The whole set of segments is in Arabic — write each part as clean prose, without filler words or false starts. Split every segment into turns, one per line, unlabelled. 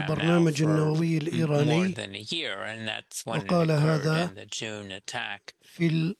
البرنامج النووي الإيراني، وقال هذا في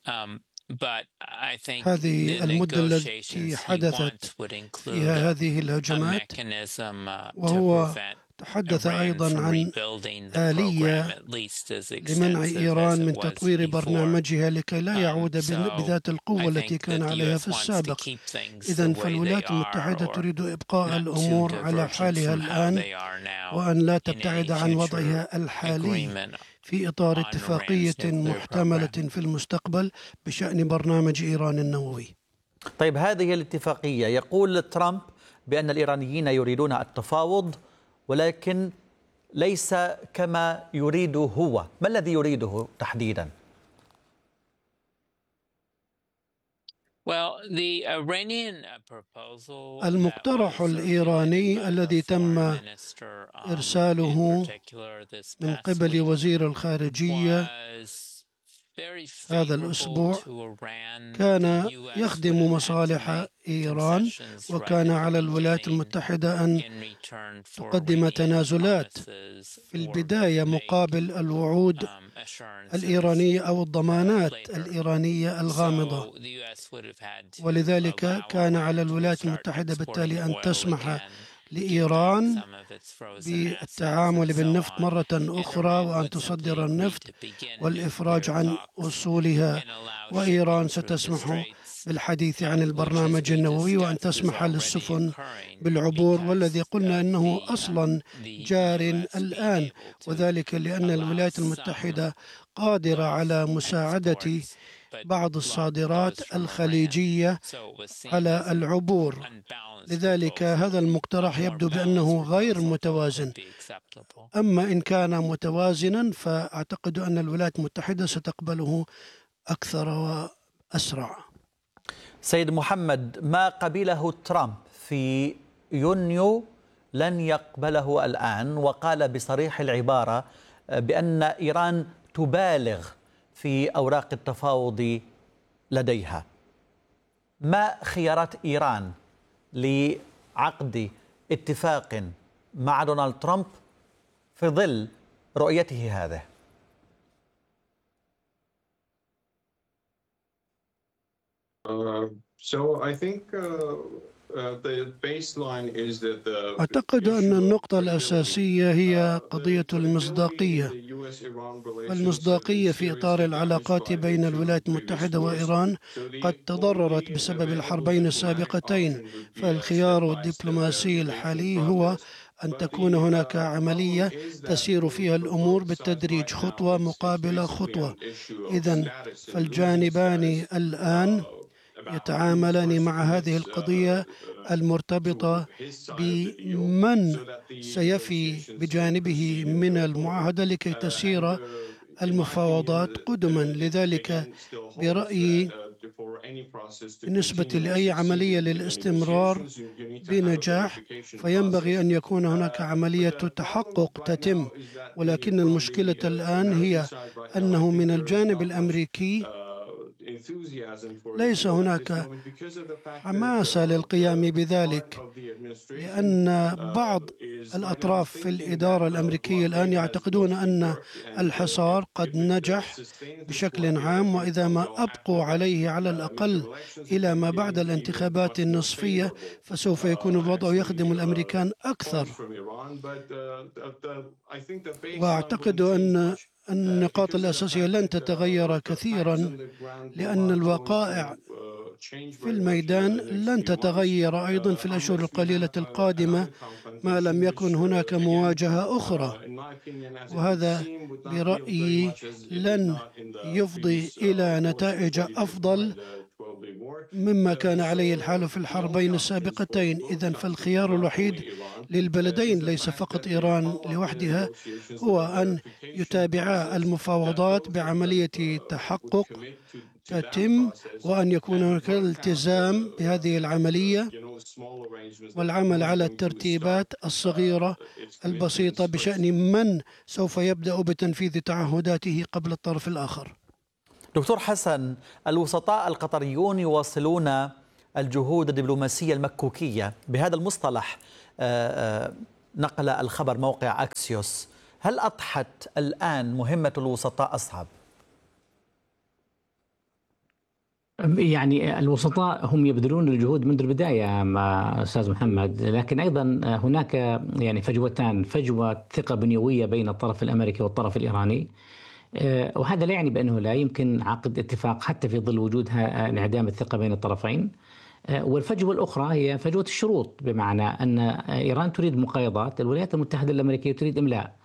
هذه المدة التي حدثت فيها هذه الهجمات، وهو تحدث أيضا عن آلية لمنع إيران من تطوير برنامجها لكي لا يعود بذات القوة التي كان عليها في السابق. إذن فالولايات المتحدة تريد إبقاء الأمور على حالها الآن، وأن لا تبتعد عن وضعها الحالي في إطار اتفاقية محتملة في المستقبل بشأن برنامج إيران النووي.
طيب، هذه الاتفاقية يقول ترامب بأن الإيرانيين يريدون التفاوض، ولكن ليس كما يريد هو. ما الذي يريده تحديدا؟
المقترح الإيراني الذي تم إرساله من قبل وزير الخارجية هذا الأسبوع كان يخدم مصالح إيران، وكان على الولايات المتحدة أن تقدم تنازلات في البداية مقابل الوعود الإيرانية أو الضمانات الإيرانية الغامضة، ولذلك كان على الولايات المتحدة بالتالي أن تسمح لإيران بالتعامل بالنفط مرة أخرى، وأن تصدر النفط والإفراج عن أصولها، وإيران ستسمح بالحديث عن البرنامج النووي، وأن تسمح للسفن بالعبور، والذي قلنا أنه أصلا جار الآن، وذلك لأن الولايات المتحدة قادرة على مساعدة بعض الصادرات الخليجية على العبور. لذلك هذا المقترح يبدو بأنه غير متوازن. أما إن كان متوازنا فأعتقد أن الولايات المتحدة ستقبله أكثر وأسرع.
سيد محمد، ما قبله ترامب في يونيو لن يقبله الآن، وقال بصريح العبارة بأن إيران تبالغ في أوراق التفاوض لديها. ما خيارات إيران لعقد اتفاق مع دونالد ترامب في ظل رؤيته هذه؟
أعتقد أن النقطة الأساسية هي قضية المصداقية. المصداقية في إطار العلاقات بين الولايات المتحدة وإيران قد تضررت بسبب الحربين السابقتين، فالخيار الدبلوماسي الحالي هو أن تكون هناك عملية تسير فيها الأمور بالتدريج خطوة مقابل خطوة. إذن فالجانبان الآن يتعاملان مع هذه القضية المرتبطة بمن سيفي بجانبه من المعاهدة لكي تسير المفاوضات قدما. لذلك برأيي بالنسبة لأي عملية للاستمرار بنجاح فينبغي أن يكون هناك عملية تحقق تتم، ولكن المشكلة الآن هي أنه من الجانب الأمريكي ليس هناك حماسة للقيام بذلك، لأن بعض الأطراف في الإدارة الأمريكية الآن يعتقدون أن الحصار قد نجح بشكل عام، وإذا ما أبقوا عليه على الأقل إلى ما بعد الانتخابات النصفية فسوف يكون الوضع يخدم الأمريكان أكثر. وأعتقد أن النقاط الأساسية لن تتغير كثيرا، لأن الوقائع في الميدان لن تتغير أيضا في الأشهر القليلة القادمة ما لم يكن هناك مواجهة أخرى، وهذا برأيي لن يفضي إلى نتائج أفضل مما كان عليه الحال في الحربين السابقتين. إذن فالخيار الوحيد للبلدين ليس فقط إيران لوحدها هو أن يتابعا المفاوضات بعملية تحقق تتم، وأن يكون هناك التزام بهذه العملية والعمل على الترتيبات الصغيرة البسيطة بشأن من سوف يبدأ بتنفيذ تعهداته قبل الطرف الآخر.
دكتور حسن، الوسطاء القطريون يواصلون الجهود الدبلوماسية المكوكية، بهذا المصطلح نقل الخبر موقع أكسيوس، هل أضحت الآن مهمة الوسطاء أصعب؟
يعني الوسطاء هم يبذلون الجهود منذ البداية مع أستاذ محمد، لكن أيضا هناك يعني فجوتان، فجوة ثقة بنيوية بين الطرف الأمريكي والطرف الإيراني، وهذا لا يعني بأنه لا يمكن عقد اتفاق حتى في ظل وجود انعدام الثقة بين الطرفين. والفجوة الأخرى هي فجوة الشروط، بمعنى أن إيران تريد مقايضات، الولايات المتحدة الأمريكية تريد إملاء.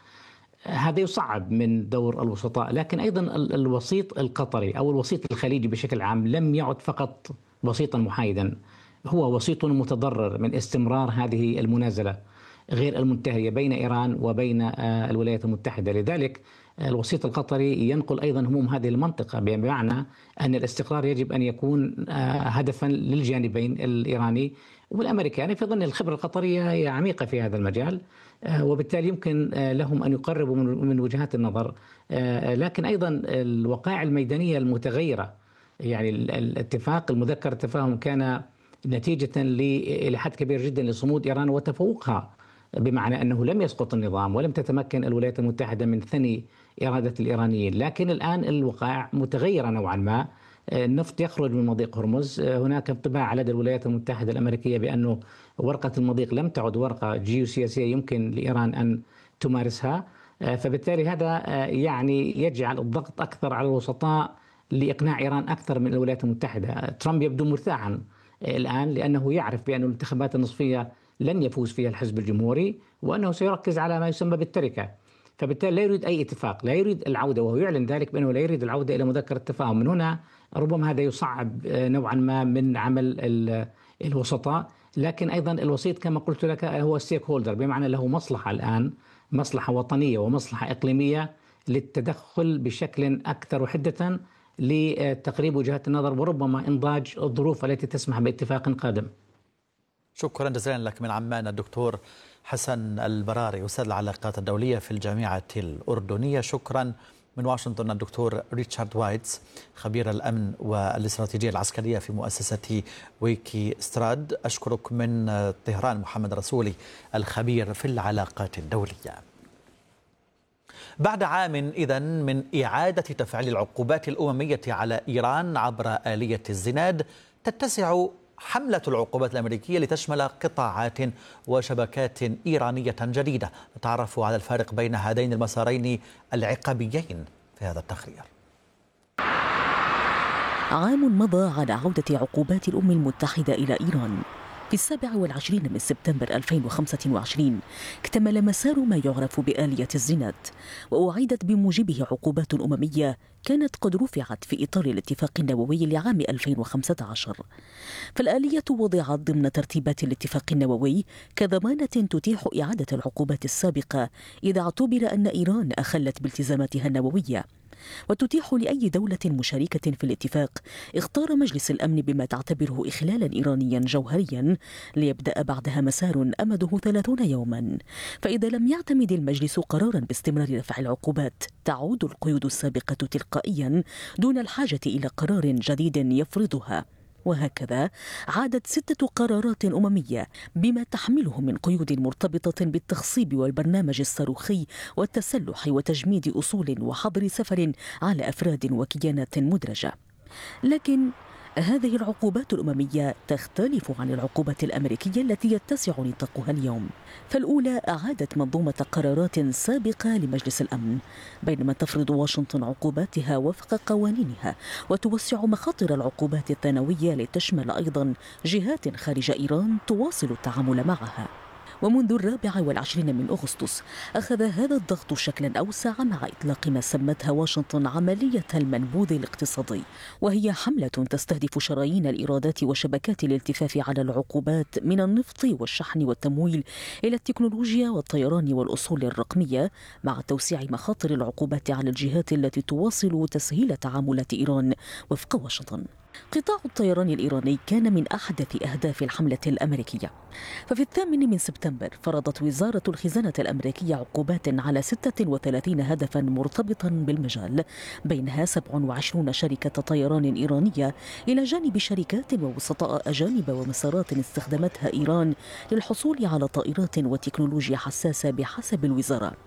هذا يصعب من دور الوسطاء، لكن أيضا الوسيط القطري أو الوسيط الخليجي بشكل عام لم يعد فقط وسيطا محايدا، هو وسيط متضرر من استمرار هذه المنازلة غير المنتهية بين إيران وبين الولايات المتحدة. لذلك الوسيط القطري ينقل أيضا هموم هذه المنطقة، بمعنى أن الاستقرار يجب أن يكون هدفا للجانبين الإيراني والأمريكاني. في ظن الخبرة القطرية هي عميقة في هذا المجال، وبالتالي يمكن لهم أن يقربوا من وجهات النظر، لكن أيضا الوقائع الميدانية المتغيرة. يعني الاتفاق المذكر التفاهم كان نتيجة إلى حد كبير جدا لصمود إيران وتفوقها، بمعنى أنه لم يسقط النظام ولم تتمكن الولايات المتحدة من ثني إرادة الإيرانيين. لكن الآن الوقائع متغيرة نوعا ما، النفط يخرج من مضيق هرمز، هناك انطباع لدى الولايات المتحدة الأمريكية بأنه ورقة المضيق لم تعد ورقة جيوسياسية يمكن لإيران أن تمارسها، فبالتالي هذا يعني يجعل الضغط أكثر على الوسطاء لإقناع إيران أكثر من الولايات المتحدة. ترامب يبدو مرتاحا الآن لأنه يعرف بأن الانتخابات النصفية لن يفوز فيها الحزب الجمهوري، وأنه سيركز على ما يسمى بالتركة، فبالتالي لا يريد أي اتفاق، لا يريد العودة، وهو يعلن ذلك بأنه لا يريد العودة إلى مذكرة التفاهم. من هنا ربما هذا يصعب نوعا ما من عمل الوسطاء، لكن أيضا الوسيط كما قلت لك هو ستيك هولدر، بمعنى له مصلحة الآن، مصلحة وطنية ومصلحة إقليمية للتدخل بشكل أكثر حدة لتقريب وجهات النظر وربما إنضاج الظروف التي تسمح باتفاق قادم.
شكرا جزيلا لك من عمان الدكتور حسن البراري، أستاذ العلاقات الدولية في الجامعة الأردنية. شكرا من واشنطن الدكتور ريتشارد وايتس، خبير الأمن والاستراتيجية العسكرية في مؤسسة ويكي ستراد. أشكرك من طهران محمد رسولي، الخبير في العلاقات الدولية. بعد عام إذن من إعادة تفعيل العقوبات الأممية على إيران عبر آلية الزناد، تتسع حملة العقوبات الأمريكية لتشمل قطاعات وشبكات إيرانية جديدة. نتعرف على الفارق بين هذين المسارين العقابيين في هذا التقرير.
عام مضى على عودة عقوبات الأمم المتحدة إلى إيران. في 27 من سبتمبر 2025 اكتمل مسار ما يعرف بآلية الزناد، وأعيدت بموجبه عقوبات أممية كانت قد رفعت في إطار الاتفاق النووي لعام 2015. فالآلية وضعت ضمن ترتيبات الاتفاق النووي كضمانة تتيح إعادة العقوبات السابقة إذا اعتبر أن إيران أخلت بالتزاماتها النووية، وتتيح لأي دولة مشاركة في الاتفاق اختار مجلس الأمن بما تعتبره إخلالا إيرانيا جوهريا ليبدأ بعدها مسار أمده 30 يوما. فإذا لم يعتمد المجلس قرارا باستمرار رفع العقوبات تعود القيود السابقة تلقائيا دون الحاجة إلى قرار جديد يفرضها. وهكذا عادت 6 قرارات أممية بما تحمله من قيود مرتبطة بالتخصيب والبرنامج الصاروخي والتسلح وتجميد أصول وحظر سفر على أفراد وكيانات مدرجة. لكن هذه العقوبات الأممية تختلف عن العقوبات الأمريكية التي يتسع نطاقها اليوم. فالأولى أعادت منظومة قرارات سابقة لمجلس الأمن، بينما تفرض واشنطن عقوباتها وفق قوانينها وتوسع مخاطر العقوبات الثانوية لتشمل أيضا جهات خارج إيران تواصل التعامل معها. ومنذ 24 من أغسطس أخذ هذا الضغط شكلا أوسع مع إطلاق ما سمتها واشنطن عملية المنبوذ الاقتصادي، وهي حملة تستهدف شرايين الإيرادات وشبكات الالتفاف على العقوبات من النفط والشحن والتمويل إلى التكنولوجيا والطيران والأصول الرقمية، مع توسيع مخاطر العقوبات على الجهات التي تواصل تسهيل تعاملات إيران وفق واشنطن. قطاع الطيران الإيراني كان من أحدث أهداف الحملة الأمريكية، ففي 8 سبتمبر فرضت وزارة الخزانة الأمريكية عقوبات على 36 هدفا مرتبطا بالمجال، بينها 27 شركة طيران إيرانية إلى جانب شركات ووسطاء أجانب ومسارات استخدمتها إيران للحصول على طائرات وتكنولوجيا حساسة بحسب الوزارة.